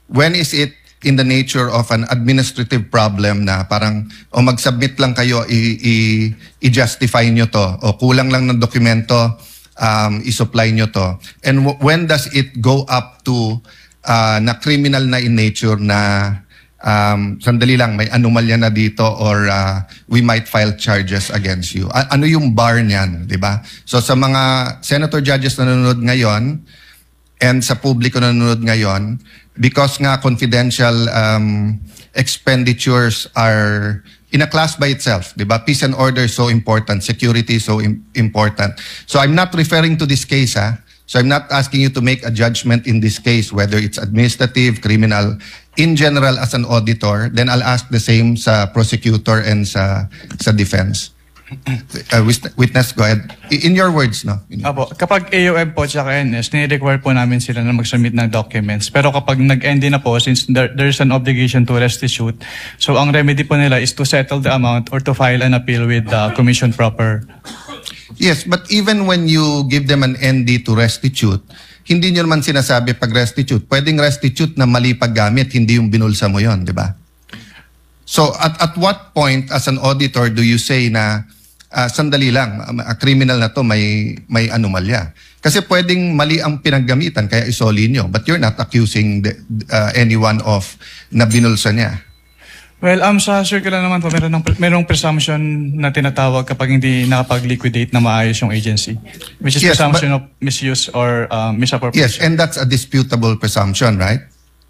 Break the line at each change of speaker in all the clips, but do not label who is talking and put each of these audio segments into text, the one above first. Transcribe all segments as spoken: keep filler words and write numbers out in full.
when is it in the nature of an administrative problem na parang o mag-submit lang kayo, i- i- i-justify nyo to, o kulang lang ng dokumento, um, i-supply nyo to. And w- when does it go up to uh, na criminal na in nature na um, sandali lang, may anomalya na dito or uh, we might file charges against you? A- ano yung bar niyan, di ba? So sa mga senator judges na nanonood ngayon and sa publiko na nanonood ngayon, because nga confidential um, expenditures are in a class by itself, di ba? Peace and order is so important, security is so im- important. So I'm not referring to this case, ha? So I'm not asking you to make a judgment in this case, whether it's administrative, criminal. In general, as an auditor, then I'll ask the same sa prosecutor and sa sa defense. Uh, witness, go ahead. In your words, no? In your
Apo, kapag A O M po at N S, nire-require po namin sila na mag-submit ng documents. Pero kapag nag-N D na po, since there, there's an obligation to restitute, so ang remedy po nila is to settle the amount or to file an appeal with the commission proper.
Yes, but even when you give them an N D to restitute, hindi nyo naman sinasabi pag restitute. Pwedeng restitute na mali paggamit, hindi yung binulsa mo yon, di ba? So at at what point as an auditor do you say na Uh, sandali lang, a criminal na to may may anomalya. Kasi pwedeng mali ang pinaggamitan kaya isoli nyo, but you're not accusing the, uh, anyone of na binulsa niya.
Well, um, sa circular naman po, meron ng, merong presumption na tinatawag kapag hindi nakapag-liquidate na maayos yung agency, which is
yes,
presumption
but,
of misuse or uh, misappropriation.
Yes, and that's a disputable presumption, right?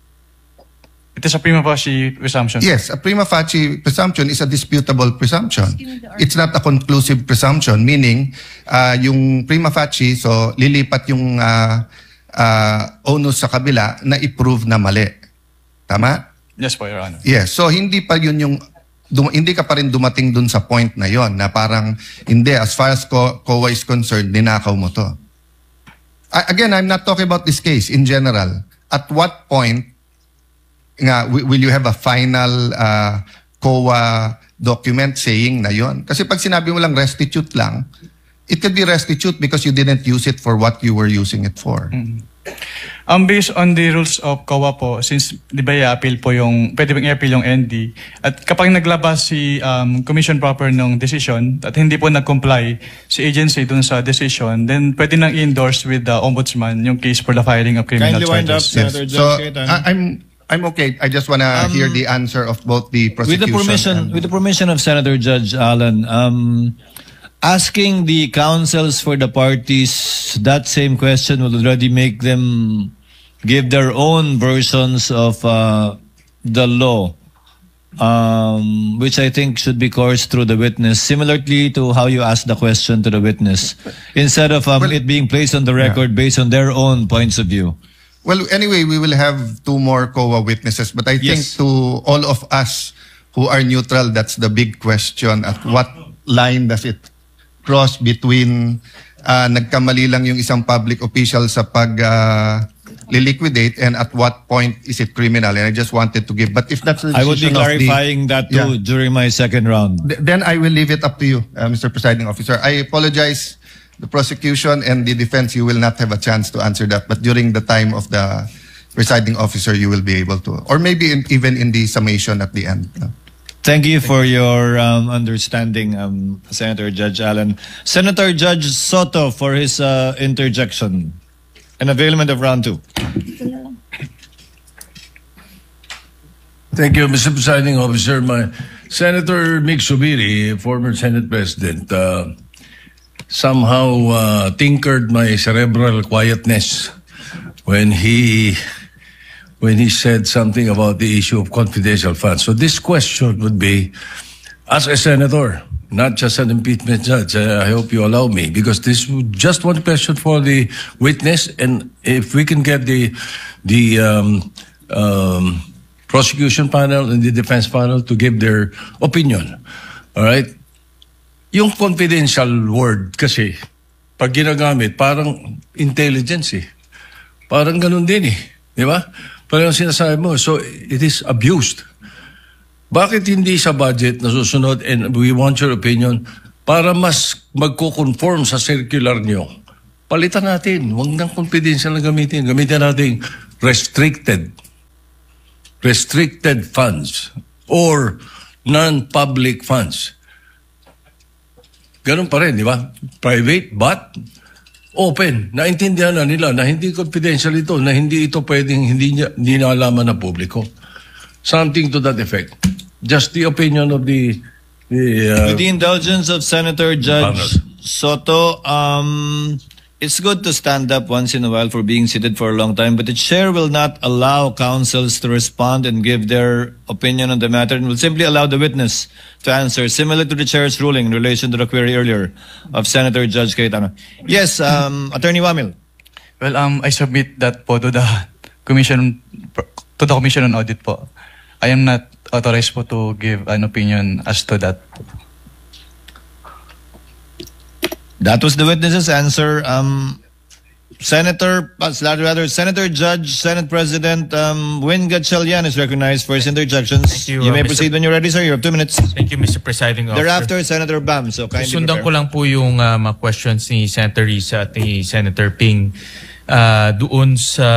It is a prima facie presumption.
Yes, a prima facie presumption is a disputable presumption. It's not a conclusive presumption, meaning uh, yung prima facie, so lilipat yung uh, uh, onus sa kabila na i-prove na mali. Tama?
Yes po, Your Honor.
Yes, so hindi pa yun yung, dum, hindi ka pa rin dumating dun sa point na yon na parang, hindi, as far as Co- COA is concerned, ninakaw mo to. Uh, again, I'm not talking about this case in general. At what point nga, will you have a final uh, COA document saying na yon? Kasi pag sinabi mo lang restitute lang, it could be restitute because you didn't use it for what you were using it for.
Mm. Um, based on the rules of COA po, since di ba i-appeal po yung, pwede bang i-appeal yung N D, at kapag naglabas si um, commission proper ng decision at hindi po nag-comply si agency dun sa decision, then pwede nang i-endorse with the ombudsman yung case for the filing of criminal
Kindly wind up,
charges.
Senator
Yes.
Judge
So,
Cayetano.
I- I'm I'm okay. I just want to
Um,
hear the answer of both the
With
prosecution
the permission,
and-
with the permission of Senator Judge Allen, um, asking the counsels for the parties that same question will already make them give their own versions of uh, the law, um, which I think should be coursed through the witness, similarly to how you ask the question to the witness, instead of um,
Well,
it being placed on the record based on their own points of view.
Well, anyway, we will have two more COA witnesses, but I think
Yes.
to all of us who are neutral, that's the big question. At what line does it cross between uh, nagkamali lang yung isang public official sa pag uh, liquidate and at what point is it criminal? And I just wanted to give, but if that's the
I would be
decision of the-
clarifying that too
Yeah.
during my second round.
Th- then I will leave it up to you, uh, Mister Presiding Officer. I apologize. The prosecution and the defense, you will not have a chance to answer that. But during the time of the presiding officer, you will be able to. Or maybe in, even in the summation at the end. No?
Thank you for your um, understanding, um, Senator Judge Allen. Senator Judge Soto for his uh, interjection and availment of round two.
Thank you, Mister Presiding Officer. My Senator Mick Subiri, former Senate President, uh, somehow uh, tinkered my cerebral quietness when he when he said something about the issue of confidential funds. So this question would be, as a senator, not just an impeachment judge, uh, I hope you allow me, because this is just one question for the witness, and if we can get the the um, um, prosecution panel and the defense panel to give their opinion. All right? Yung confidential word kasi, pag ginagamit, parang intelligence eh. Parang ganun din eh. Di ba? Parang sinasabi mo, so it is abused. Bakit hindi sa budget nasusunod, and we want your opinion, para mas magko-conform sa circular nyo? Palitan natin. Huwag nang confidential na gamitin. Gamitin natin restricted. restricted funds or non-public funds. Ganun pa rin, di ba? Private but open. Naintindihan na nila na hindi confidential ito, na hindi ito pwedeng hindi, niya, hindi nalaman ng publiko. Something to that effect. Just the opinion of the... the uh,
With the indulgence of Senator Judge
Panel.
Soto, um, it's good to stand up once in a while for being seated for a long time, but the chair will not allow counsels to respond and give their opinion on the matter and will simply allow the witness to answer, similar to the chair's ruling in relation to the query earlier of Senator Judge Cayetano. Yes, um, Attorney Wamil.
Well, um, I submit that po to the commission, to the Commission on Audit po. I am not authorized po to give an opinion as to that.
That was the witness's answer. Um, Senator, uh, rather, Senator Judge, Senate President um, Win Gatchalian is recognized for his interjections.
Thank you,
you
uh,
may
Mister
proceed when you're ready, sir. You have two minutes.
Thank you, Mister Presiding Officer.
Thereafter, Senator Bam. So kindly
Susundan
prepare.
ko lang po yung uh, mga questions ni Senator Risa at ni Senator Ping uh, doon sa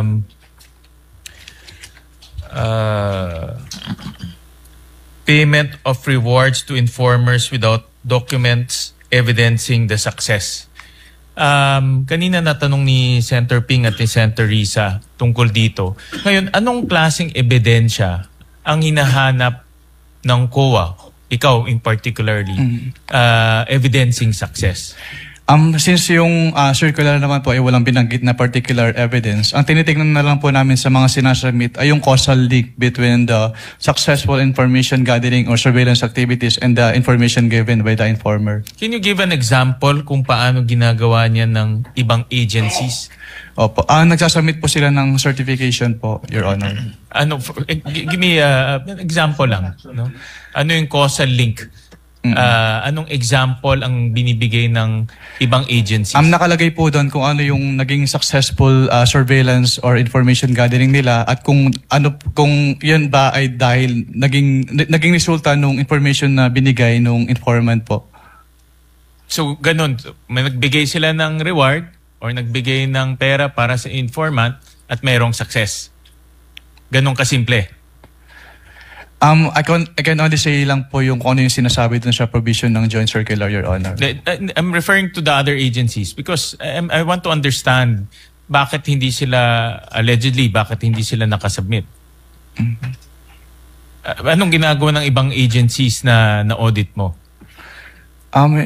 uh, payment of rewards to informers without documents evidencing the success. Um, kanina natanong ni Senator Ping at ni Senator Risa tungkol dito. Ngayon, anong klaseng ebidensya ang hinahanap ng C O A, ikaw in particularly, uh, evidencing success?
Um, since yung uh, circular naman po ay walang binanggit na particular evidence, ang tinitingnan na lang po namin sa mga sinasubmit ay yung causal link between the successful information gathering or surveillance activities and the information given by the informer.
Can you give an example kung paano ginagawa niya ng ibang agencies?
Opo. Ah, nagsasubmit po sila ng certification po, Your Honor.
Ano, eh, g- give me uh, an example lang. No? Ano yung causal link? Uh, anong example ang binibigay ng ibang agencies?
Ang nakalagay po doon kung ano yung naging successful uh, surveillance or information gathering nila at kung ano kung yun ba ay dahil naging naging resulta nung information na binigay nung informant po.
So, ganun. May nagbigay sila ng reward or nagbigay ng pera para sa informant at mayroong success. Ganun kasimple.
Um, I can, I can only say lang po yung kung ano yung sinasabi dun sa provision ng Joint Circular, Your Honor.
The- I'm referring to the other agencies because I, I want to understand bakit hindi sila, allegedly, bakit hindi sila nakasubmit. Uh, anong ginagawa ng ibang agencies na na-audit mo?
Um,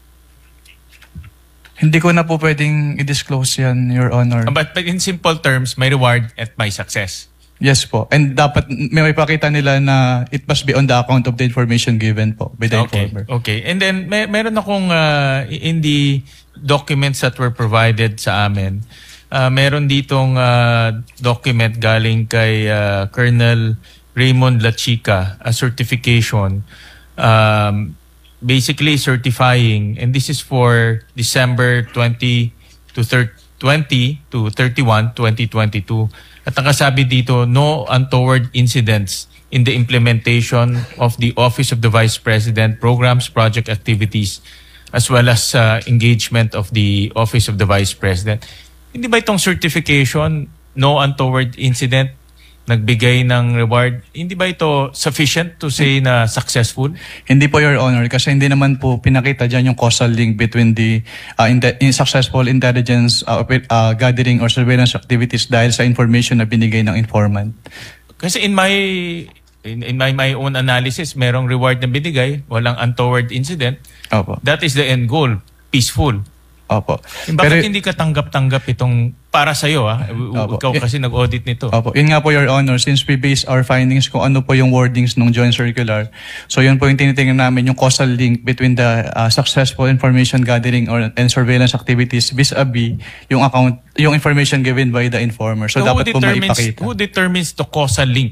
hindi ko na po pwedeng i-disclose yan, Your Honor.
But, but in simple terms, may reward at may success.
Yes po. And dapat may may pakita nila na it must be on the account of the information given po by the
Okay.
informer.
Okay. And then may meron akong uh, in the documents that were provided sa amin. Uh, meron ditong uh, document galing kay uh, Colonel Raymond Lachica, a certification um, basically certifying, and this is for December twentieth to thirty-first, twenty twenty-two. At nakasabi dito, no untoward incidents in the implementation of the Office of the Vice President programs, project activities, as well as uh, engagement of the Office of the Vice President. Hindi ba itong certification, no untoward incident, nagbigay ng reward, hindi ba ito sufficient to say na successful?
Hindi po, Your Honor, kasi hindi naman po pinakita dyan yung causal link between the uh, in, in successful intelligence uh, uh, gathering or surveillance activities dahil sa information na binigay ng informant.
Kasi in my in, in my my own analysis, merong reward na binigay, walang untoward incident.
Opo.
That is the end goal, peaceful.
Opo.
Bakit hindi ka tanggap-tanggap itong para sa iyo ah?
Opo.
Ikaw kasi nag-audit nito.
Opo. Yun nga po, Your Honor, since we base our findings kung ano po yung wordings ng Joint Circular. So yun po yung tinitingnan namin, yung causal link between the uh, successful information gathering or and surveillance activities vis-a-vis yung account, yung information given by the informer. So,
So
dapat
who
po
determines,
maipakita.
who determines the causal link?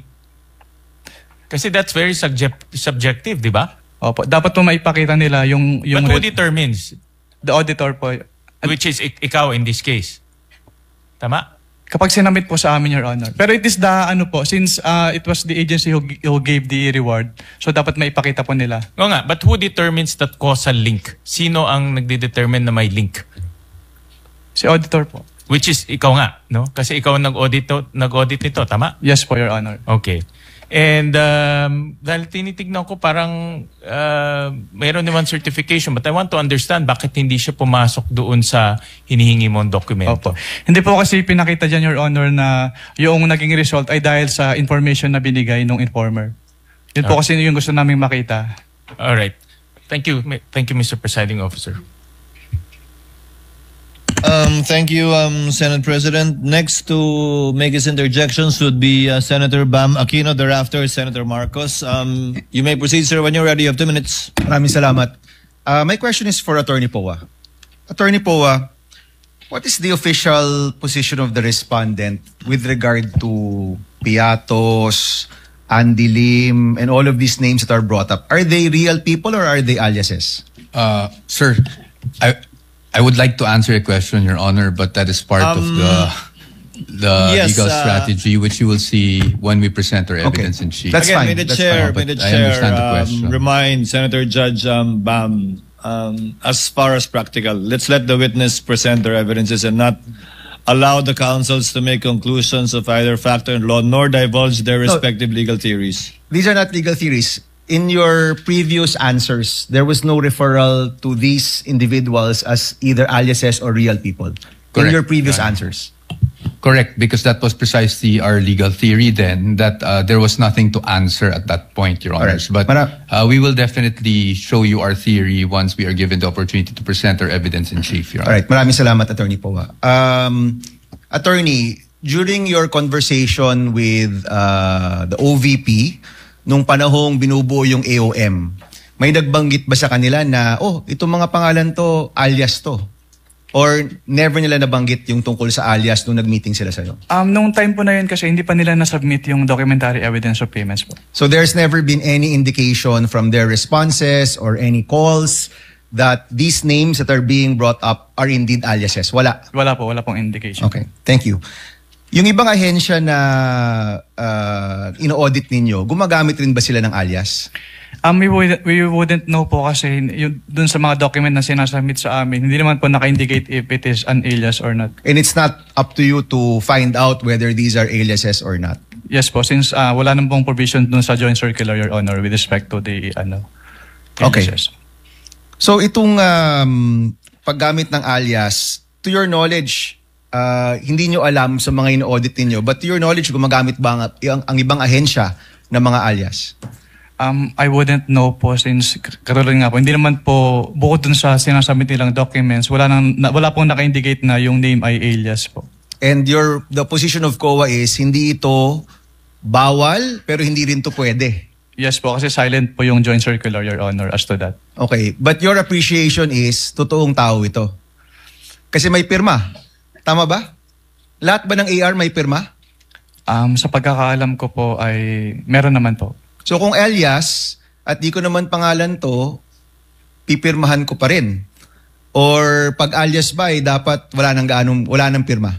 Kasi that's very subject, subjective, di ba?
Opo. Dapat po maipakita nila yung... yung
But who
re-
determines?
the auditor po.
Which is ik- ikaw in this case. Tama?
Kapag sinamit po sa amin, Your Honor. Pero it is the, ano po, since uh, it was the agency who, who gave the reward, so dapat maipakita po nila.
Oo nga, but who determines that causal link? Sino ang nagde-determine na may link?
Si auditor po.
Which is ikaw nga, no? Kasi ikaw ang nag-audit, to- nag-audit nito, tama?
Yes po, Your Honor.
Okay. And um, dahil tinitignan ko parang uh, mayroon naman certification, but I want to understand bakit hindi siya pumasok doon sa hinihingi mong dokumento.
Opo. Hindi po kasi pinakita dyan, Your Honor, na yung naging result ay dahil sa information na binigay ng informer. Yun po kasi yung gusto naming makita.
All right. Thank you. Thank you, Mister Presiding Officer.
Um, thank you, um, Senate President. Next to make his interjections would be uh, Senator Bam Aquino. Thereafter, Senator Marcos. Um, you may proceed, sir, when you're ready. You have two minutes.
Maraming salamat. Uh, my question is for Attorney Poa. Attorney Poa, what is the official position of the respondent with regard to Piatos, Andy Lim, and all of these names that are brought up? Are they real people or are they aliases?
Uh, sir, I I would like to answer a question, Your Honor, but that is part of
Um,
the the
yes,
legal
uh,
strategy, which you will see when we present our evidence in chief.
That's
Again,
fine.
may the
That's
chair,
fine.
may the
But I
chair
understand the
um,
question.
remind Senator Judge um, Bam, um, as far as practical, let's let the witness present their evidences and not allow the counsels to make conclusions of either fact or law, nor divulge their respective legal theories.
These are not legal theories. In your previous answers, there was no referral to these individuals as either aliases or real people. In
Correct.
your previous
Yeah.
answers.
Correct, because that was precisely our legal theory then, that uh, there was nothing to answer at that point, Your Honors.
Alright.
But
Mara-
uh, we will definitely show you our theory once we are given the opportunity to present our evidence in chief, Your
All
Honor.
right, maraming salamat, Attorney Poa. Um, Attorney, during your conversation with uh, the O V P, nung panahong binubuo yung A O M, may nagbanggit ba sa kanila na, oh, itong mga pangalan to, alias to? Or never nila nabanggit yung tungkol sa alias nung nag-meeting sila sa'yo?
Um, nung time po na yun kasi hindi pa nila nasubmit yung documentary evidence of payments po.
So there's never been any indication from their responses or any calls that these names that are being brought up are indeed aliases? Wala.
Wala po, wala pong indication.
Okay, thank you. Yung ibang ahensya na uh, ino-audit ninyo, gumagamit rin ba sila ng alias?
Um, we, would, we wouldn't know po kasi yung, dun sa mga document na sinasubmit sa amin, hindi naman po naka-indicate if it is an alias or not.
And it's not up to you to find out whether these are aliases or not.
Yes po, since uh, wala nang pong provision dun sa joint circular, Your Honor, with respect to the ano.
Okay.
aliases.
So itong um, paggamit ng alias, to your knowledge, uh, hindi nyo alam sa mga ino-audit ninyo, but to your knowledge, gumagamit ba ang, ang, ang ibang ahensya ng mga alias?
Um, I wouldn't know po since katulad nga po, hindi naman po bukod dun sa sinasubmit nilang documents, wala, nang, na, wala pong naka-indicate na yung name ay alias po.
And your the position of C O A is hindi ito bawal, pero hindi rin to pwede.
Yes po, kasi silent po yung joint circular, Your Honor, as to that.
Okay, but your appreciation is totoong tao ito. Kasi may pirma. Tama ba? Lahat ba ng A R may pirma?
Um, sa pagkakaalam ko po ay meron naman po.
So kung alias at di ko naman pangalan to, pipirmahan ko pa rin. Or pag alias ba ay dapat wala nang gaanong, wala nang pirma.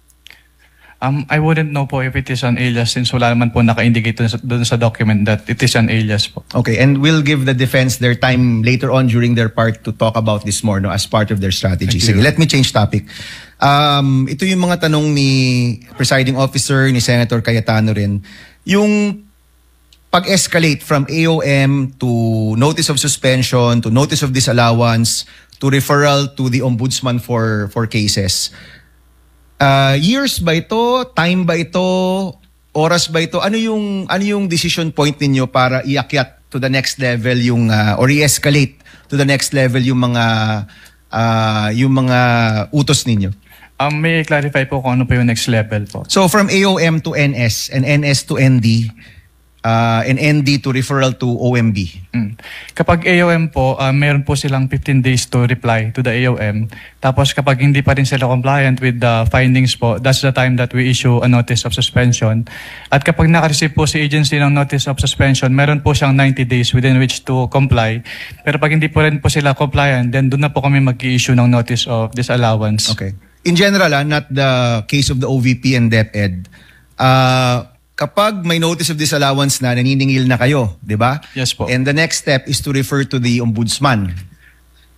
Um, I wouldn't know po if it is an alias since wala naman po naka-indicate dun sa, dun sa document that it is an alias po.
Okay, and we'll give the defense their time later on during their part to talk about this more no, as part of their strategy. Sige, let me change topic. Um, ito yung mga tanong ni Presiding Officer, ni Senator Cayetano rin. Yung pag-escalate from A O M to notice of suspension, to notice of disallowance, to referral to the Ombudsman for for cases. Uh, years ba ito? Time ba ito? Oras ba ito? Ano yung ano yung decision point ninyo para iakyat to the next level yung uh, or i-escalate to the next level yung mga uh, yung mga utos ninyo?
Um, may clarify po kung ano po yung next level po.
So from A O M to N S and N S to N D uh, and N D to referral to O M B.
Mm. Kapag A O M po, uh, meron po silang fifteen days to reply to the A O M. Tapos kapag hindi pa rin sila compliant with the findings po, that's the time that we issue a notice of suspension. At kapag naka-receive po si agency ng notice of suspension, meron po siyang ninety days within which to comply. Pero pag hindi po rin po sila compliant, then doon na po kami mag-i-issue ng notice of disallowance.
Okay. In general, ah, not the case of the O V P and DepEd, uh, kapag may notice of disallowance na, naniningil na kayo, di ba?
Yes po.
And the next step is to refer to the Ombudsman.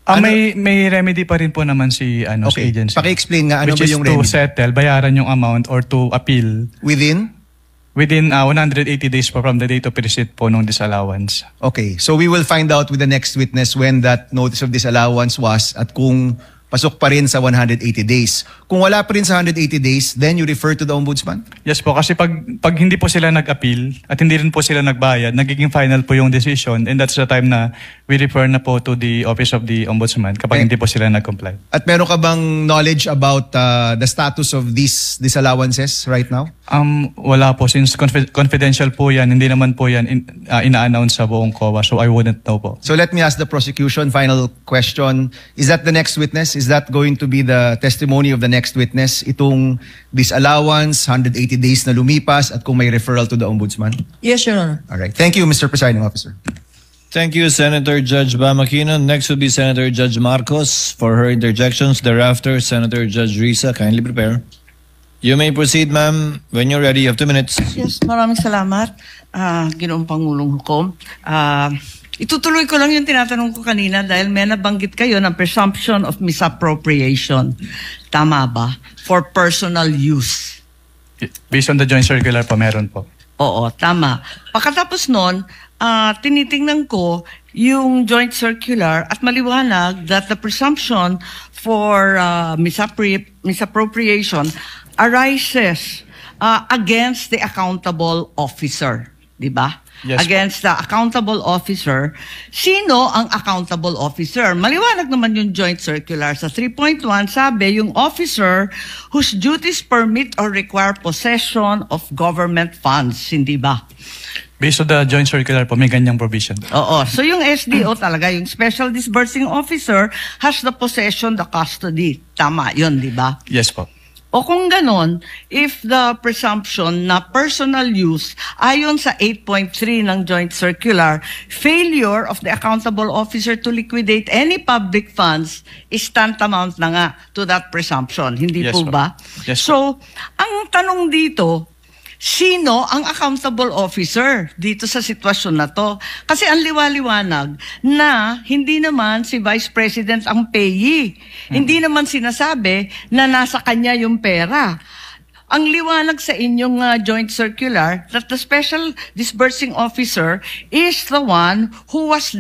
Ah,
Ano-
may may remedy pa rin po naman si ano si
Okay,
agency.
paki-explain nga ano
which
ba
is
yung
to
remedy?
settle, bayaran yung amount or to appeal
Within?
within uh, one hundred eighty days po from the date of receipt po ng disallowance.
Okay, so we will find out with the next witness when that notice of disallowance was at kung pasok pa rin sa one hundred eighty days. Kung wala pa rin sa one hundred eighty days, then you refer to the ombudsman?
Yes po, kasi pag pag hindi po sila nag-appeal at hindi rin po sila nagbayad, nagiging final po yung decision, and that's the time na we refer na po to the Office of the Ombudsman kapag
Eh,
hindi po sila nag-comply.
At meron ka bang knowledge about uh, the status of these disallowances right now?
Um, wala po, since confi- confidential po yan, hindi naman po yan in, uh, ina-announce sa buong C O A, so I wouldn't know po.
So let me ask the prosecution, final question. Is that the next witness? Is that going to be the testimony of the next witness? Itong disallowance, one hundred eighty days na lumipas, at kung may referral to the ombudsman?
Yes, Your Honor.
All right. Thank you, Mister Presiding Officer.
Thank you, Senator Judge Bam Aquino. Next will be Senator Judge Marcos for her interjections. Thereafter, Senator Judge Risa. Kindly prepare. You may proceed, ma'am. When you're ready, you have two minutes.
Yes, maraming salamat, ah, Ginoong Pangulong Hukom. Ah, itutuloy ko lang yung tinatanong ko kanina dahil may nabanggit kayo ng presumption of misappropriation. Tama ba? For personal use.
Based on the joint circular po, meron po.
Oo, tama. Pagkatapos nun, ah, tinitingnan ko yung joint circular at maliwanag that the presumption for uh, misappri- misappropriation arises uh, against the accountable officer. Di ba?
Yes,
Against the accountable officer. Sino ang accountable officer? Maliwanag naman yung joint circular. Sa three point one, sabi, yung officer whose duties permit or require possession of government funds. Hindi ba?
Based on the joint circular po, may ganyang provision.
Oo. So yung S D O talaga, yung Special Disbursing Officer, has the possession, the custody. Tama yun, di ba?
Yes po.
O kung ganon, if the presumption na personal use, ayon sa eight point three ng Joint Circular, failure of the accountable officer to liquidate any public funds is tantamount na nga to that presumption. Hindi
Yes,
po
po.
ba?
Yes, po.
So, ang tanong dito, sino ang accountable officer dito sa sitwasyon na to? Kasi ang liwaliwanag na hindi naman si Vice President ang payee. Hindi naman sinasabi na nasa kanya yung pera. Ang liwanag sa inyong uh, joint circular that the Special Disbursing Officer is the one who was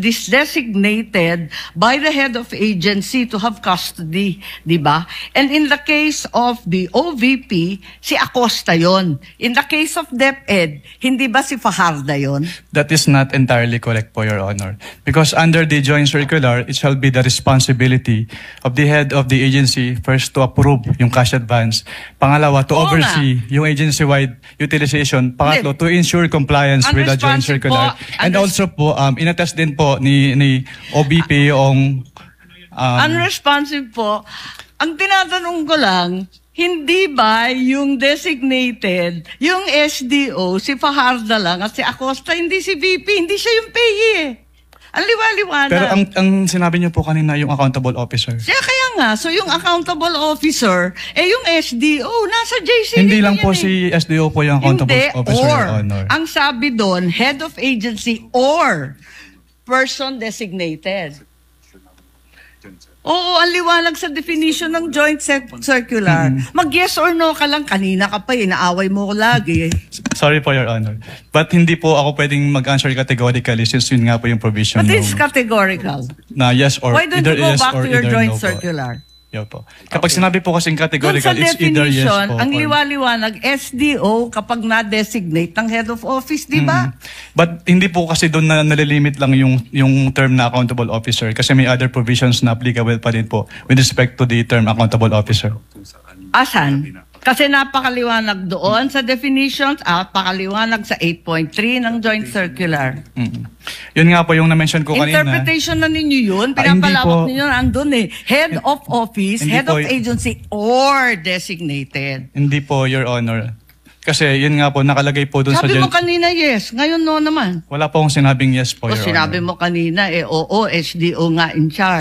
designated by the head of agency to have custody, di ba? And in the case of the O V P, si Acosta yon. In the case of DepEd, hindi ba si Fajarda yon?
That is not entirely correct po, Your Honor. Because under the joint circular, it shall be the responsibility of the head of the agency first to approve yung cash advance. Pangalawa, to
Oo
oversee
nga.
yung agency-wide utilization. Pangatlo,
Hindi.
to ensure compliance with the joint
Unresponsive
circular.
po.
And
Unres-
also po, um, inattest din po ni, ni O B P yung um,
Unresponsive po. Ang tinatanong ko lang, hindi ba yung designated, yung S D O, si Fajarda lang at si Acosta, hindi si V P, hindi siya yung payee eh. Ang liwaliwanag.
pero ang, ang sinabi niyo po kanina, yung accountable officer.
Siya kaya nga, so yung accountable officer, eh yung S D O, nasa J C.
Hindi lang
yan
po
eh.
si S D O po yung accountable
Hindi,
officer,
or,
Your Honor.
ang sabi doon, head of agency or person designated. Oo, ang liwanag sa definition ng joint cir- circular.
Mm-hmm.
Mag-yes or no ka lang. Kanina ka pa, inaaway mo ko lagi.
Sorry po, Your Honor. But hindi po ako pwedeng mag-answer categorically since yun nga po yung provision
But
ng-
it's categorical.
na yes or
Why don't
either
you go
yes
back
or
to your
either
joint
no po.
circular?
Yo po. Kapag sinabi po kasing
Doon
categorical,
sa
it's either yes
definition,
po.
ang
or-
liwaliwanag, S D O kapag na-designate ng head of office, di ba?
But hindi po kasi doon na nalilimit lang yung yung term na accountable officer kasi may other provisions na applicable pa din po with respect to the term accountable officer.
Asan? Kasi napakaliwanag doon sa definitions, at napakaliwanag sa eight point three ng joint circular.
Mm. Yun nga po yung na-mention ko kanina.
Interpretation na ninyo yun,
Ah, hindi
pinapalawak
po.
ninyo, andun eh. Head of office,
Hindi
head
po
of
y-
agency, or designated.
Hindi po, Your Honor. Kasi yun nga po, nakalagay po doon sa...
Sabi mo
gen-
kanina yes, ngayon no naman.
Wala po akong sinabing yes po,
O
Your
sinabi
Honor.
mo kanina, eh oo, S D O nga in charge.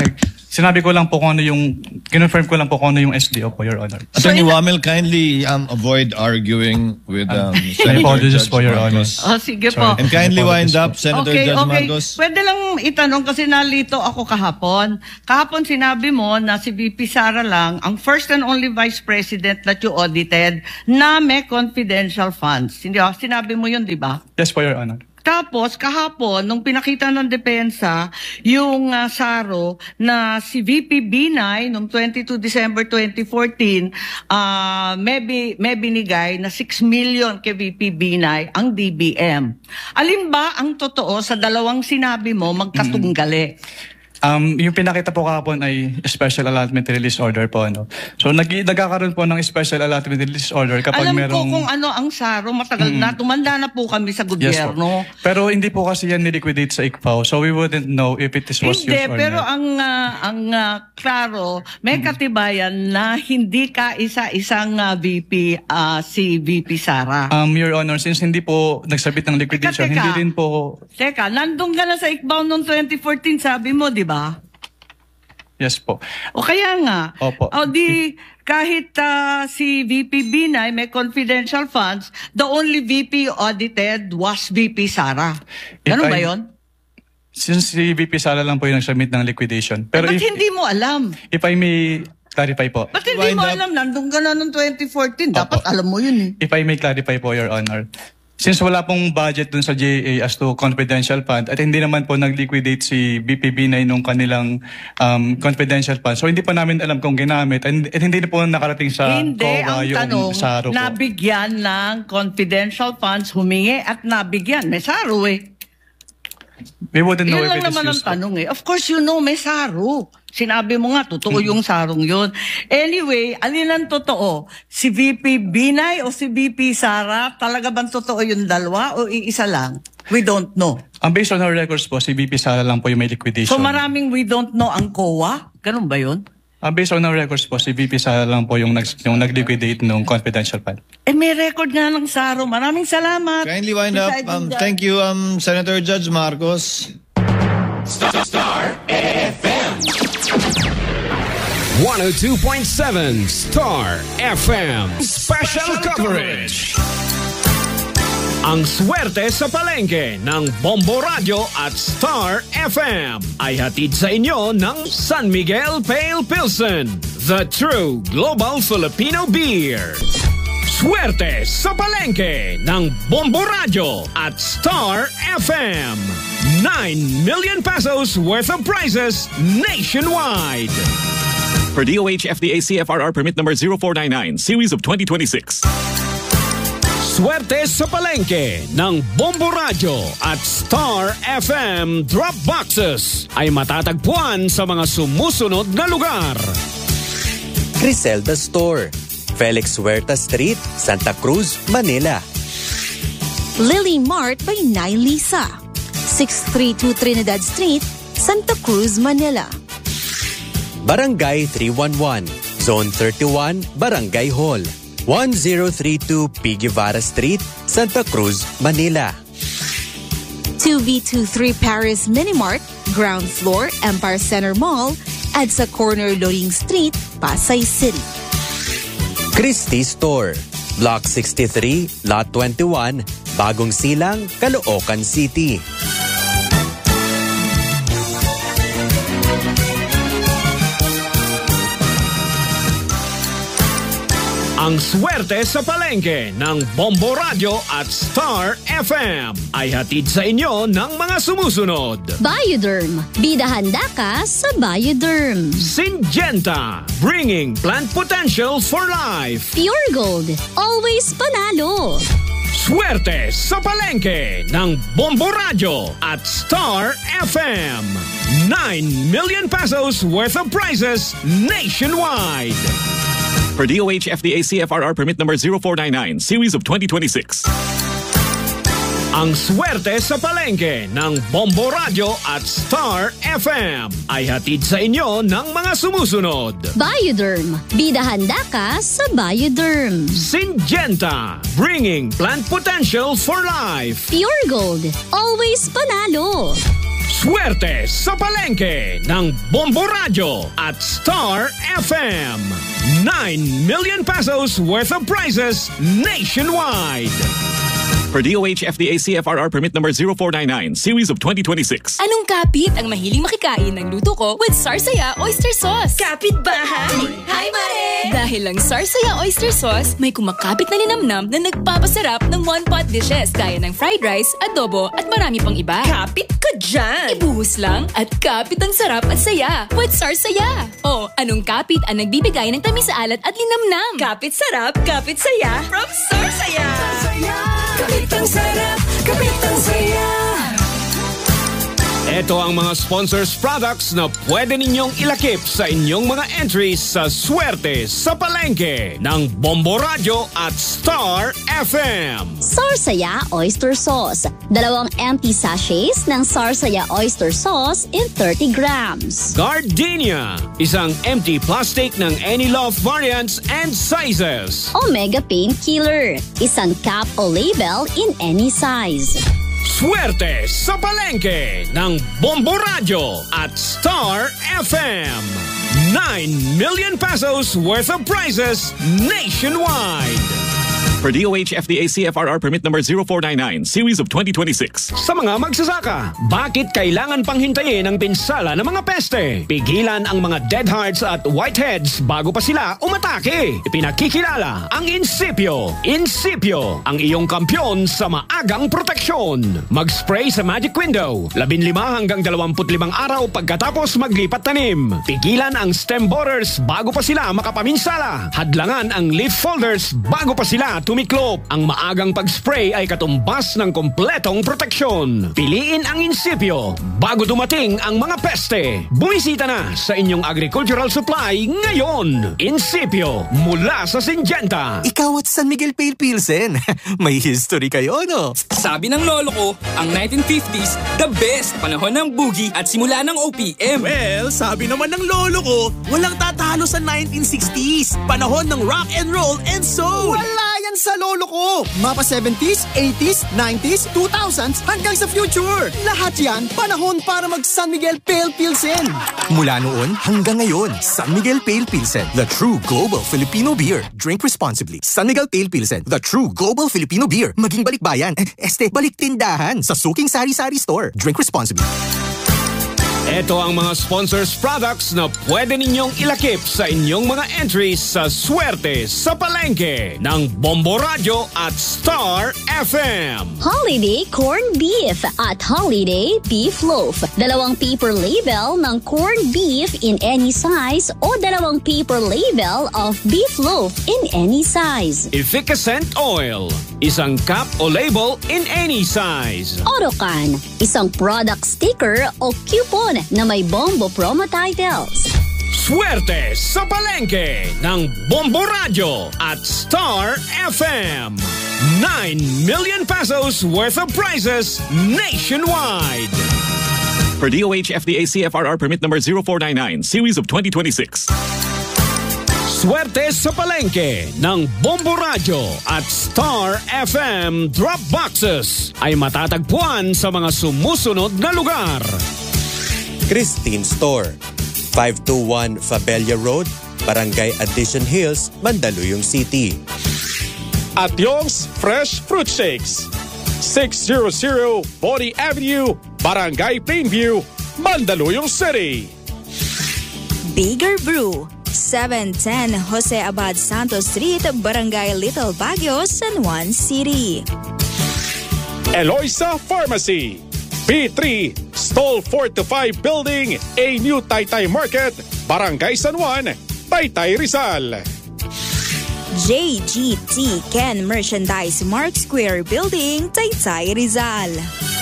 Sinabi ko lang po kung ano yung, kinonfirm ko lang po kung ano yung S D O po, Your Honor.
Attorney Wamel, kindly um, avoid arguing with um,
I
Senator
apologize
Judge
po, Your Honor.
Marcos.
Oh, sige
Sorry.
po.
And kindly wind
Apologies
up, Senator
Okay,
Judge
okay.
Marcos.
Pwede lang itanong kasi nalito ako kahapon. Kahapon sinabi mo na si V P Sara lang ang first and only Vice President that you audited na may confidential funds. Hindi ba? Sinabi mo yun, di ba?
Yes po, Your Honor.
Tapos, kahapon, nung pinakita ng depensa, yung uh, SARO na si V P Binay, noong twenty-two December twenty fourteen, uh, may, bi- may binigay na six million kay V P Binay ang D B M. Alin ba ang totoo sa dalawang sinabi mo magkatunggali?
Um, yung pinakita po kahapon ay Special Allotment Release Order po. Ano? So, nag nagkakaroon po ng Special Allotment Release Order kapag
Alam
merong...
ko kung ano ang SARO, matagal na, tumanda na po kami sa
Yes po.
gobyerno.
Pero hindi po kasi yan niliquidate sa I C F A O, so we wouldn't know if it is was
Hindi,
used or
pero
not.
ang ah, ang ah, klaro, may katibayan na hindi ka isa-isang ah, V P ah, si V P Sara.
Um, Your Honor, since hindi po nagsabit ng liquidation,
Teka, teka.
hindi rin po...
Teka, nandun ka na sa I C B A O noong twenty fourteen, sabi mo, di ba?
Yes po.
O kaya nga,
Opo.
o di kahit ah, si V P Binay may confidential funds, the only V P audited was V P Sara.
If
Ganun
I-
ba yun?
Since si V P Sara lang po yung nagsubmit ng liquidation. Pero
Ba't
if,
hindi mo alam?
if I may clarify po.
Ba't hindi mo
Wind up.
alam? Nandun ka na noong twenty fourteen. Dapat
Opo.
alam mo yun eh.
If I may clarify po, Your Honor. Since wala pong budget dun sa J A as to confidential fund at hindi naman po nag-liquidate si B P Binay nung kanilang um, confidential fund. So hindi pa namin alam kung ginamit at, at hindi na po nakarating sa
Hindi,
C O A
ang
yung
tanong,
SARO po.
nabigyan ng confidential funds, humingi at nabigyan. May SARO eh.
We wouldn't know
Yun
if
lang
it is
naman ang
used po.
tanong eh. Of course, you know, may SARO. Sinabi mo nga, totoo yung sarong yun. Anyway, alin ang totoo? Si V P Binay o si V P Sara? Talaga bang totoo yung dalawa o iisa lang? We don't know.
Ang based on our records po, si V P Sara lang po yung may liquidation.
So maraming we don't know ang C O A? Ganun ba yun?
Ang based on our records po, si V P Sara lang po yung, nag, yung nag-liquidate nung confidential fund.
Eh may record nga ng SARO. Maraming salamat.
Kindly wind up.
Presiding
Um,
Judge.
thank you, um, Senator Judge Marcos.
one oh two point seven Star F M Special Coverage. Ang swerte sa palengke ng Bombo Radio at Star F M ay hatid sa inyo ng San Miguel Pale Pilsen, the true global Filipino beer. Swerte sa palengke ng Bombo Radio at Star F M. nine million pesos worth of prizes nationwide.
Per D O H F D A C F R R permit number zero four nine nine, series of twenty twenty-six.
Swerte sa palengke ng Bombo Radio at Star F M drop boxes ay matatagpuan sa mga sumusunod na lugar.
Criselda Store, Felix Huerta Street, Santa Cruz, Manila.
Lily Mart by Nay Lisa, six thirty-two Trinidad Street, Santa Cruz, Manila.
Barangay three one one, Zone thirty-one, Barangay Hall, one oh three two P. Guevara Street, Santa Cruz, Manila.
two B twenty-three Paris Minimart, ground floor, Empire Center Mall, at sa corner Loring Street, Pasay City.
Christie Store, Block sixty-three, Lot twenty-one, Bagong Silang, Caloocan City.
Ang swerte sa palengke ng Bombo Radio at Star F M ay hatid sa inyo ng mga sumusunod.
Bioderm, bida handa ka sa Bioderm.
Syngenta, bringing plant potential for life.
Pure Gold, always panalo.
Swerte sa palengke ng Bombo Radio at Star F M. nine million pesos worth of prizes nationwide.
Per D O H F D A C F R R permit number zero four nine nine, series of twenty twenty-six.
Ang swerte sa palengke ng Bombo Radio at Star F M ay hatid sa inyo ng mga sumusunod.
Bioderm, bida handa ka sa Bioderm.
Syngenta, bringing plant potential for life.
Pure Gold, always panalo.
Swerte sa palengke ng Bombo Radio at Star F M. nine million pesos worth of prizes nationwide.
Per D O H F D A C F R R permit number zero four nine nine, series of twenty twenty-six.
Anong kapit ang mahiling makikain ng luto ko with Sarsaya Oyster Sauce?
Kapit bahay! Hi, Mare!
Dahil lang Sarsaya Oyster Sauce, may kumakapit na linamnam na nagpapasarap ng one-pot dishes gaya ng fried rice, adobo at marami pang iba.
Kapit ka dyan!
Ibuhos lang at kapit ang sarap at saya with Sarsaya. O, anong kapit ang nagbibigay ng tamis sa alat at linamnam?
Kapit sarap, kapit saya from Sarsaya! Sarsaya!
Kapit ang sarap, kapit ang saya. Ito ang mga sponsors products na pwede ninyong ilakip sa inyong mga entries sa Swerte sa Palengke ng Bombo Radio at Star F M.
Sarsaya Oyster Sauce. Dalawang empty sachets ng Sarsaya Oyster Sauce in thirty grams.
Gardenia. Isang empty plastic ng any love variants and sizes.
Omega Painkiller. Isang cap o label in any size.
Swerte sa Palengke ng Bombo Radio at Star F M. nine million pesos worth of prizes nationwide.
Per D O H F D A C F R R permit number zero four nine nine, series of twenty twenty-six.
Sa mga magsasaka, bakit kailangan pang hintayin ang pinsala ng mga peste? Pigilan ang mga dead hearts at whiteheads bago pa sila umatake. Ipinakikilala ang Incipio. Incipio, ang iyong kampyon sa maagang proteksyon. Mag-spray sa Magic Window. labinlima hanggang dalawamput limang araw pagkatapos maglipat tanim. Pigilan ang stem borers bago pa sila makapaminsala. Hadlangan ang leaf folders bago pa sila tumiklop. Ang maagang pag-spray ay katumbas ng kompletong proteksyon. Piliin ang Incipio bago dumating ang mga peste. Bumisita na sa inyong agricultural supply ngayon. Incipio, mula sa Syngenta.
Ikaw at San Miguel Pale Pilsen. May history kayo, no?
Sabi ng lolo ko, ang nineteen fifties, the best panahon ng boogie at simula ng O P M.
Well, sabi naman ng lolo ko, walang tatalo sa nineteen sixties. Panahon ng rock and roll and soul. Wala yan sa lolo ko. Mapa seventies, eighties, nineties, two thousands hanggang sa future. Lahat yan, panahon para mag San Miguel Pale Pilsen. Mula noon hanggang ngayon, San Miguel Pale Pilsen, the true global Filipino beer. Drink responsibly. San Miguel Pale Pilsen, the true global Filipino beer. Maging balikbayan, este, balik tindahan sa Suking Sari-Sari Store. Drink responsibly.
Ito ang mga sponsors products na pwede ninyong ilakip sa inyong mga entries sa Swerte sa Palengke ng Bombo Radio at Star F M.
Holiday Corned Beef at Holiday Beef Loaf. Dalawang paper label ng corned beef in any size o dalawang paper label of beef loaf in any size.
Efficacent Oil. Isang cup o label in any size.
Orocan. Isang product sticker o coupon na may Bombo promo titles.
Swerte sa Palengke ng Bombo Radio at Star F M. nine million pesos worth of prizes nationwide.
Per D O H F D A C F R R permit number zero four nine nine, series of twenty twenty-six.
Swerte sa Palengke ng Bombo Radio at Star F M drop boxes ay matatagpuan sa mga sumusunod na lugar.
Christine Store, five two one Fabella Road, Barangay Addition Hills, Mandaluyong City.
At Yong's Fresh Fruit Shakes, six hundred Body Avenue, Barangay Plainview, Mandaluyong City.
Bigger Brew, seven ten Jose Abad Santos Street, Barangay Little Baguio, San Juan City.
Eloisa Pharmacy, B three, Stall four to five Building, A New Taytay Market, Barangay San Juan, Taytay Rizal.
J G T Ken Merchandise Mark Square Building, Taytay Rizal.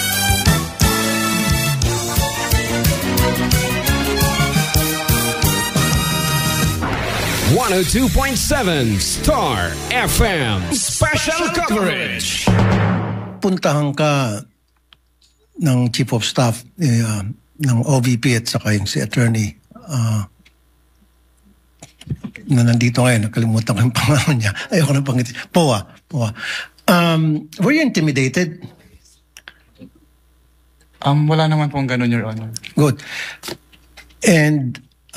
one oh two point seven Star F M Special Coverage.
Puntahan ka ng Chief of Staff eh, uh, ng O V P at saka yung si Attorney uh, na nandito ngayon, nakalimutan ko yung pangalan niya. Ayoko na pangit. P O A. P O A. Um, were you intimidated?
Um, wala naman pong ganun, Your Honor.
Good. And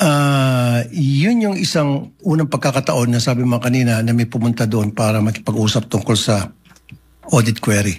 uh, yun yung isang unang pagkakataon na sabi mo kanina na may pumunta doon para makipag-usap tungkol sa audit query.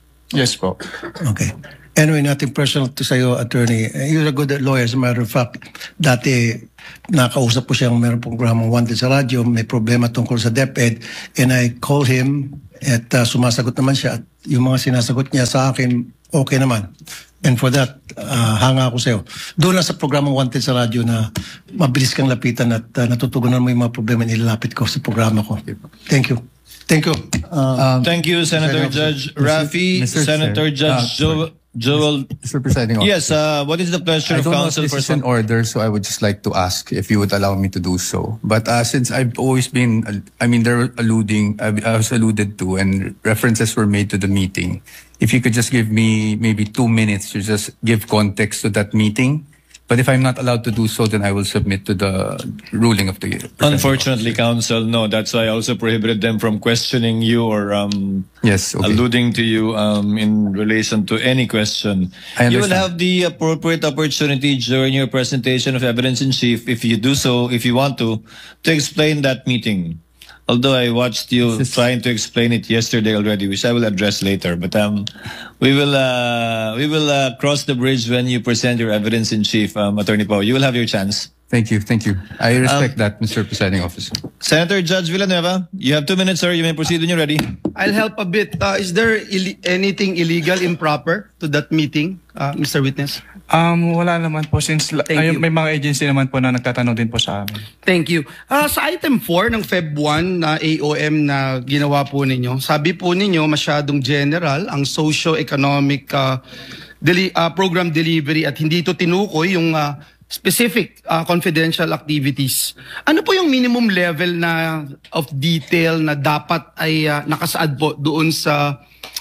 Yes po.
Okay. Anyway, nothing personal to sa'yo, attorney. You're a good lawyer, as a matter of fact. Dati, nakausap ko siyang meron programang Wanted sa radyo, may problema tungkol sa DepEd, and I call him at uh, sumasagot naman siya. At yung mga sinasagot niya sa akin, okay naman. And for that, uh, hanga ako sa'yo. Doon lang sa programang Wanted sa radyo na mabilis kang lapitan at uh, natutugunan mo yung mga problema na nilalapit ko sa programa ko. Thank you. Thank you.
Um, Thank you, Senator Judge Rafi.
Mister
Senator
Chair.
Judge
Uh,
Joel. Joel.
Mister Presiding Officer.
Yes, uh, what is the pleasure
I
of
don't know if
counsel
this
for
is an
some...
order, so I would just like to ask if you would allow me to do so. But uh, since I've always been, I mean, they're alluding, I I was alluded to, and references were made to the meeting. If you could just give me maybe two minutes to just give context to that meeting. But if I'm not allowed to do so, then I will submit to the ruling of the...
Unfortunately, counsel, no. That's why I also prohibited them from questioning you or um,
yes, okay.
alluding to you um, in relation to any question.
I
You will
understand.
have the appropriate opportunity during your presentation of evidence in chief, if you do so, if you want to, to explain that meeting. Although I watched you trying to explain it yesterday already, which I will address later. But um, we will uh, we will uh, cross the bridge when you present your evidence in chief, um, Attorney Pao. You will have your chance.
Thank you, thank you. I respect
Um,
that, Mister Presiding Officer.
Senator Judge Villanueva, you have two minutes, sir. You may proceed when you're ready.
I'll help a bit. Uh, is there Ill- anything illegal, improper to that meeting, uh, Mister Witness?
Um, wala naman po since la-
Thank
ayun,
you.
may mga agency naman po na nagtatanong din po sa amin.
Thank you. Uh, sa item four ng Feb one na A O M na ginawa po ninyo, sabi po ninyo masyadong general ang socio-economic uh, deli- uh, program delivery at hindi ito tinukoy yung uh, specific uh, confidential activities. Ano po yung minimum level na of detail na dapat ay uh, nakasaad po doon sa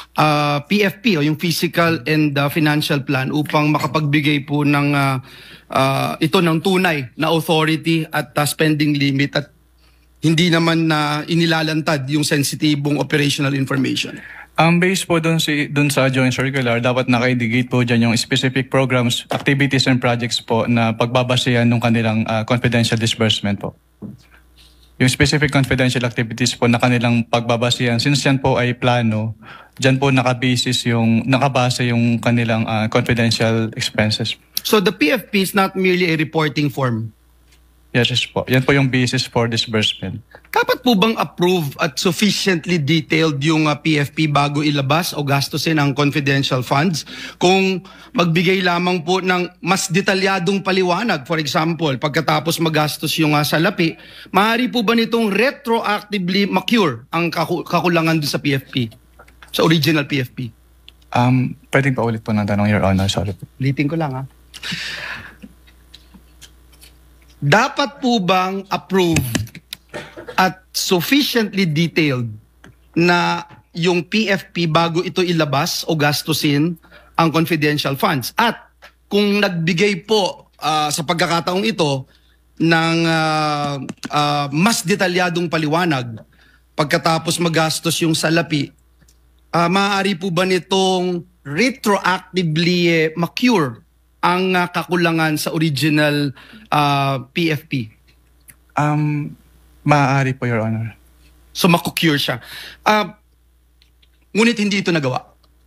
uh, P F P o yung physical and uh, financial plan upang makapagbigay po ng uh, uh, ito ng tunay na authority at uh, spending limit at hindi naman na inilalantad yung sensitibong operational information.
Ang base po doon si doon sa joint circular, dapat naka-indicate po dyan yung specific programs, activities and projects po na pagbabasehan ng kanilang uh, confidential disbursement po. Yung specific confidential activities po na kanilang pagbabasehan, since yan po ay plano, dyan po nakabasis yung, nakabase yung kanilang uh, confidential expenses.
So the P F P is not merely a reporting form?
Yes, yes po. Yan po yung basis for disbursement.
Dapat po bang approve at sufficiently detailed yung uh, P F P bago ilabas o gastusin ang confidential funds? Kung magbigay lamang po ng mas detalyadong paliwanag, for example, pagkatapos magastos yung uh, salapi, maaari po ba nitong retroactively ma-cure ang kaku- kakulangan dun sa P F P? Sa original P F P?
Um, pwedeng pa ulit po ng tanong, Your Honor. Sorry po.
Ulitin ko lang ha. Dapat po bang approved at sufficiently detailed na yung P F P bago ito ilabas o gastusin ang confidential funds? At kung nagbigay po uh, sa pagkakataong ito ng uh, uh, mas detalyadong paliwanag pagkatapos magastos yung salapi, uh, maaari po ba nitong retroactively eh, ma-cure ang uh, kakulangan sa original uh, P F P?
Um, maaari po, Your Honor.
So makukure siya. Uh, ngunit hindi ito nagawa.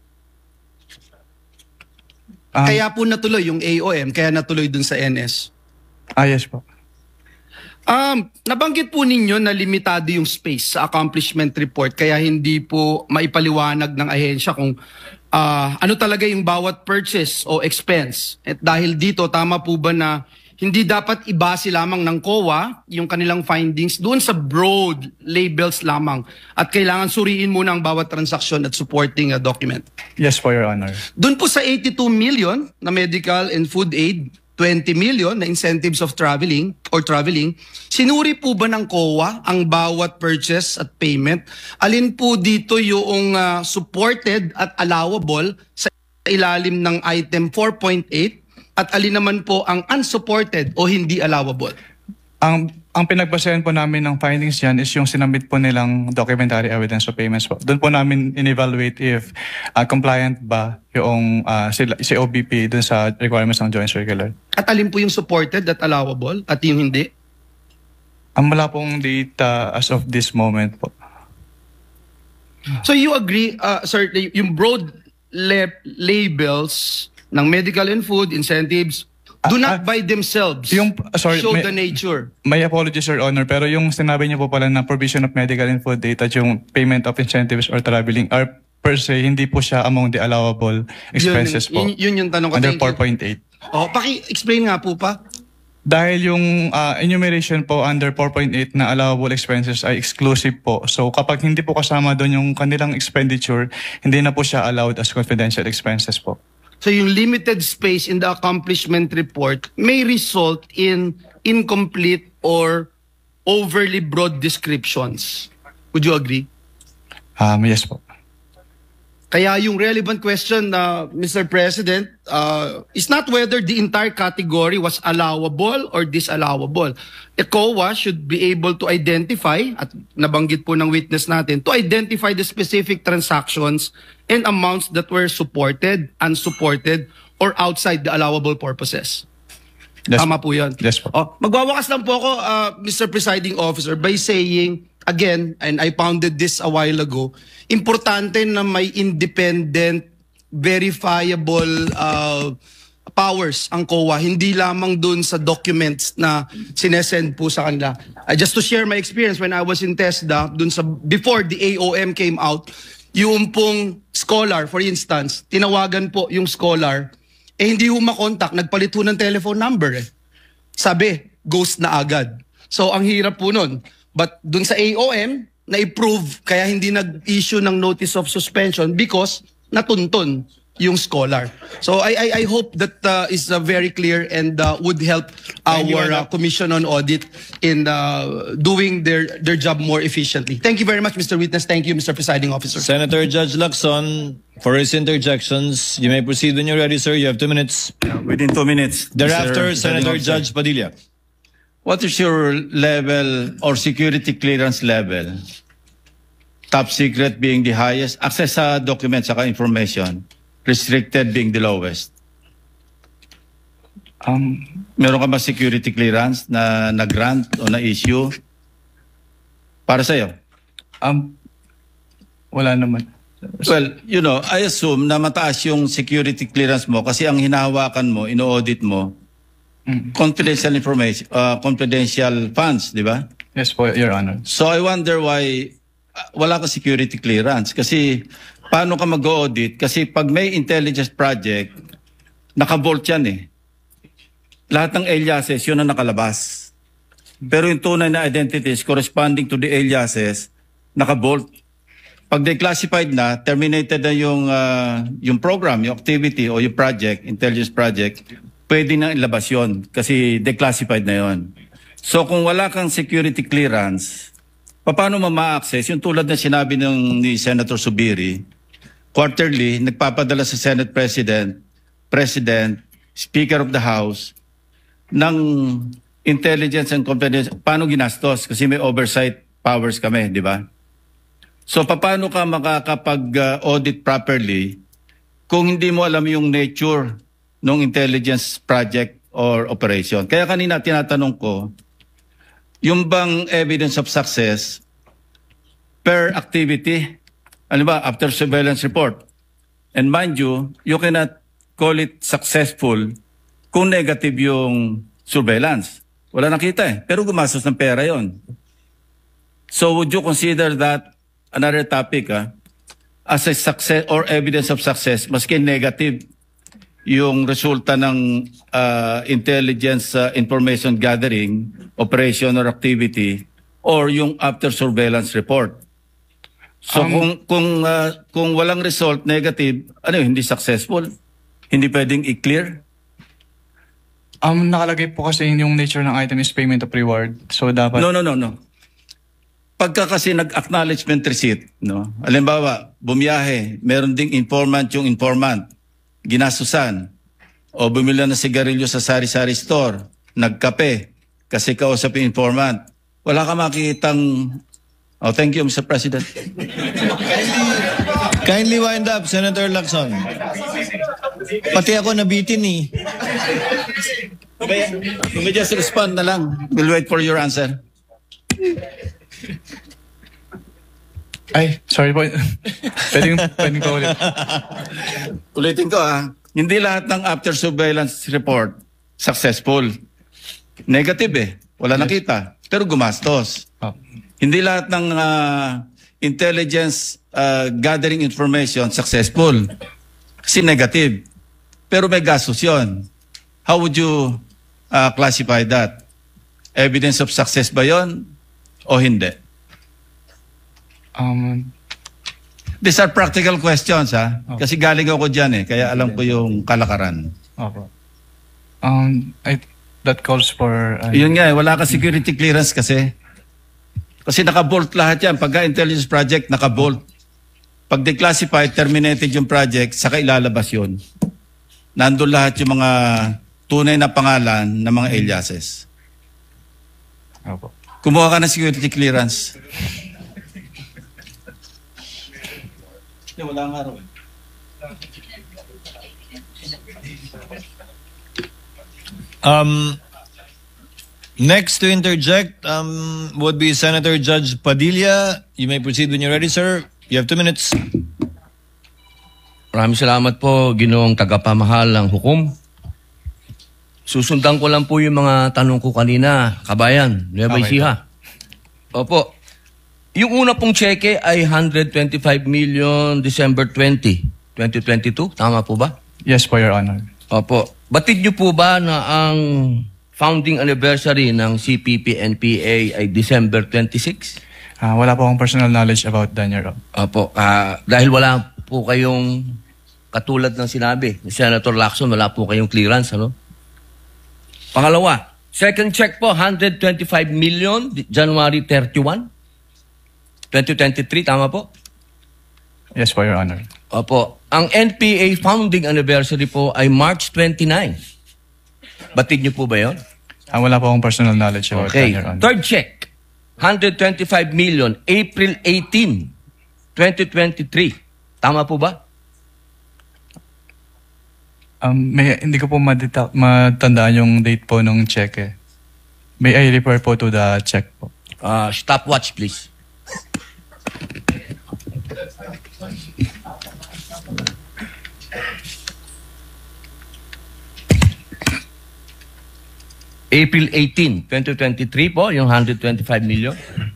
Um,
kaya po natuloy yung A O M, kaya natuloy dun sa N S.
Ah, yes po.
Um, nabanggit po ninyo na limitado yung space sa accomplishment report, kaya hindi po maipaliwanag ng ahensya kung Uh, ano talaga yung bawat purchase o expense. At dahil dito, tama po ba na hindi dapat ibase lamang ng C O A yung kanilang findings doon sa broad labels lamang at kailangan suriin muna ang bawat transaksyon at supporting uh, document?
Yes po, Your Honor.
Doon po sa eighty-two million na medical and food aid, twenty million na incentives of traveling or traveling, sinuri po ba ng C O A ang bawat purchase at payment? Alin po dito yung uh, supported at allowable sa ilalim ng item four point eight at alin naman po ang unsupported o hindi allowable?
Ang ang pinagbasehan po namin ng findings yan is yung sinamit po nilang documentary evidence of payments po. Doon po namin in-evaluate if uh, compliant ba yung uh, si, si O B P doon sa requirements ng Joint Circular.
At alin po yung supported at allowable at yung hindi?
Ang wala pong data as of this moment po.
So you agree, uh, sir, yung broad le- labels ng medical and food incentives do not by themselves
yung, sorry,
show
may,
the nature.
May apologies, Your Honor, pero yung sinabi niyo po pala na provision of medical and food data, yung payment of incentives or traveling are per se, hindi po siya among the allowable expenses
yun,
po.
Yun, yun yung tanong ko.
Under four point eight.
Oh, paki-explain nga po pa.
Dahil yung uh, enumeration po under four point eight na allowable expenses ay exclusive po. So kapag hindi po kasama doon yung kanilang expenditure, hindi na po siya allowed as confidential expenses po.
So yung limited space in the accomplishment report may result in incomplete or overly broad descriptions. Would you agree?
Um, yes po.
Kaya yung relevant question, uh, Mister President, uh, is not whether the entire category was allowable or disallowable. E C O A should be able to identify, at nabanggit po ng witness natin, to identify the specific transactions and amounts that were supported, unsupported, or outside the allowable purposes.
Yes,
Tama po yan.
Yes po.
Oh, magwawakas lang po ako, uh, Mister Presiding Officer, by saying, again, and I pounded this a while ago, importante na may independent, verifiable uh, powers ang C O A, hindi lamang dun sa documents na sinesend po sa kanila. Uh, just to share my experience when I was in TESDA, dun sa, before the A O M came out, yung pong scholar, for instance, tinawagan po yung scholar, eh hindi ho makontak, nagpalit ho ng telephone number eh. Sabi, ghost na agad. So ang hirap po nun. But dun sa A O M, na-approve, kaya hindi nag-issue ng notice of suspension because natuntun yung scholar. So I I, I hope that uh, is uh, very clear and uh, would help our uh, Commission on Audit in uh, doing their their job more efficiently. Thank you very much, Mister Witness. Thank you, Mister Presiding Officer.
Senator Judge Lacson, for his interjections, you may proceed when you're ready, sir. You have two minutes.
Within two minutes.
Thereafter,
Mister
Senator
Presiding
Judge Padilla.
What is your level or security clearance level? Top secret being the highest, access sa documents saka information, restricted being the lowest.
Um,
Meron ka ba security clearance na na-grant o na-issue para sa'yo?
Um, wala naman.
Well, you know, I assume na mataas yung security clearance mo kasi ang hinahawakan mo, ino-audit mo, mm. confidential information, uh, confidential funds, di ba?
Yes po, Your Honor.
So I wonder why uh, wala ka security clearance. Kasi paano ka mag-audit? Kasi pag may intelligence project, naka-vault yan eh. Lahat ng aliases, yun ang nakalabas. Pero yung tunay na identities corresponding to the aliases, naka-vault. Pag declassified na, terminated na yung, uh, yung program, yung activity o yung project, intelligence project, pwede na ilabas yun kasi declassified na yun. So kung wala kang security clearance, paano mo ma-access? Yung tulad na sinabi ng, ni Senator Subiri, quarterly, nagpapadala sa Senate President, President, Speaker of the House, ng intelligence and confidence. Paano ginastos? Kasi may oversight powers kami, di ba? So paano ka makakapag-audit properly kung hindi mo alam yung nature ng intelligence project or operation? Kaya kanina tinatanong ko, yung bang evidence of success per activity, ano ba, after surveillance report. And mind you, you cannot call it successful kung negative yung surveillance. Wala nakita eh, pero gumastos ng pera yon. So would you consider that another topic ah, as a success or evidence of success, maski negative yung resulta ng uh, intelligence uh, information gathering, operation or activity, or yung after surveillance report. So um, kung kung uh, kung walang result negative, ano hindi successful, hindi pwedeng i-clear.
Um nakalagay po kasi yung nature ng item is payment of reward. So dapat
No no no no. Pagka kasi nag-acknowledgement receipt, no. Halimbawa, bumiyahe, meron ding informant yung informant, ginastusan, o bumili ng sigarilyo sa sari-sari store, nagkape, kasi kausap yung informant. Wala ka makikitang... Oh, thank you, Mister President.
Kindly wind up, Senator Lacson. Pati ako nabitin eh.
You may just respond na lang. We'll wait for your answer.
Ay, sorry po. Pwedeng, pwedeng pa ulit.
Ulitin ko ah. Hindi lahat ng after surveillance report successful. Negative eh. Wala nakita. Pero gumastos.
Oh.
Hindi lahat ng uh, intelligence uh, gathering information successful. Kasi negative. Pero may gastos yun. How would you uh, classify that? Evidence of success ba yun o hindi?
Um,
These are practical questions, ha?
Okay.
Kasi galing ako dyan eh, kaya alam ko yung kalakaran.
Opo. Um, I, that calls for... Uh,
Yun nga eh, wala ka security clearance kasi. Kasi naka-bolt lahat yan. Pagka intelligence project, naka-bolt. Pag declassified, terminated yung project, saka ilalabas yun. Nandun lahat yung mga tunay na pangalan ng mga aliases.
Opo.
Kumuha ka ng security clearance. Wala nga rin.
Um, next to interject um, would be Senator Judge Padilla. You may proceed when you're ready, sir. You have two minutes.
Maraming salamat po, Ginoong tagapamahal ng hukom. Susundan ko lang po yung mga tanong ko kanina, kabayan, Nueva Ecija. Opo. Yung una pong cheque ay one hundred twenty-five million December twentieth, twenty twenty-two. Tama po ba?
Yes po, Your Honor.
Opo. Batid niyo po ba na ang founding anniversary ng C P P N P A ay December twenty-sixth?
Uh, wala po akong personal knowledge about that, Your Honor.
Opo. Uh, dahil wala po kayong katulad ng sinabi ni Senator Lacson, wala po kayong clearance, ano? Pangalawa, second check po, one hundred twenty-five million, January thirty-first, twenty twenty-three, tama po?
Yes po, Your Honor.
Opo. Ang N P A founding anniversary po ay March twenty-ninth. Batid niyo po ba yun?
Uh, wala po akong personal knowledge about
Okay.
that, Your Honor.
Third check, one hundred twenty-five million, April eighteenth, twenty twenty-three. Tama po ba?
Um, may, hindi ko po madita- matandaan yung date po nung check eh. May I refer po to the check po?
Uh, stopwatch, please. April eighteenth, twenty twenty-three po, yung one hundred twenty-five million.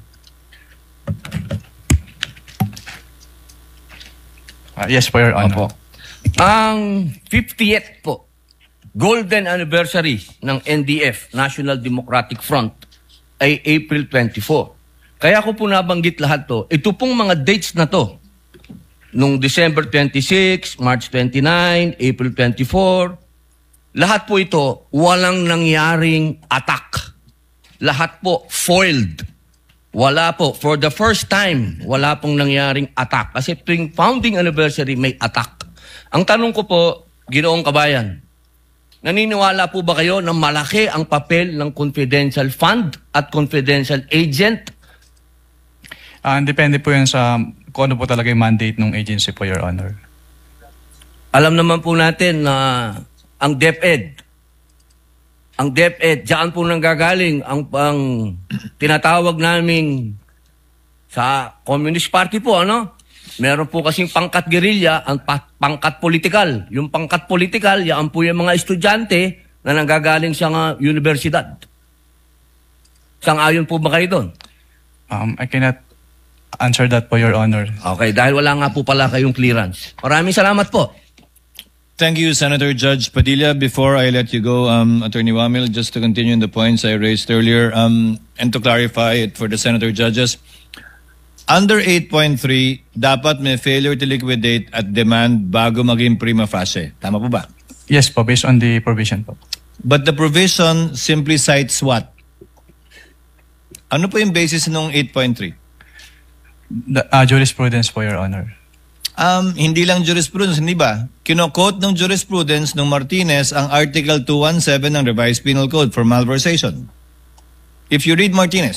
Uh, yes po, Your Honor.
Opo. Ang fiftieth po, golden anniversary ng N D F, National Democratic Front, ay April twenty-fourth. Kaya ko po nabanggit lahat to. Ito pong mga dates na to, nung December twenty-sixth, March twenty-ninth, April twenty-fourth, lahat po ito, walang nangyaring attack. Lahat po foiled. Wala po. For the first time, wala pong nangyaring attack. Kasi tuwing founding anniversary, may attack. Ang tanong ko po, Ginoong Kabayan, naniniwala po ba kayo na malaki ang papel ng confidential fund at confidential agent?
Uh, depende po yan sa kung ano po talaga yung mandate ng agency po, Your Honor.
Alam naman po natin na ang DepEd, ang DepEd, diyan po nanggagaling ang, ang tinatawag naming sa Communist Party po, ano? Meron po kasing pangkat gerilya, ang pa- pangkat politikal. Yung pangkat politikal, yan po yung mga estudyante na nanggagaling sa nga universidad. Sang-ayon po ba kayo doon?
Um, I cannot answer that po, Your Honor.
Okay, dahil wala nga po pala kayong clearance. Maraming salamat po.
Thank you, Senator Judge Padilla. Before I let you go, um, Attorney Wamil, just to continue in the points I raised earlier, um, and to clarify it for the Senator Judges, under eight point three, dapat may failure to liquidate at demand bago maging prima facie. Tama po ba?
Yes po, based on the provision po.
But the provision simply cites what? Ano po yung basis ng eight point three?
The, uh, jurisprudence po, Your Honor.
Um, hindi lang jurisprudence, hindi ba? Kino-quote ng jurisprudence ng Martinez ang Article two seventeen ng Revised Penal Code for malversation. If you read Martinez,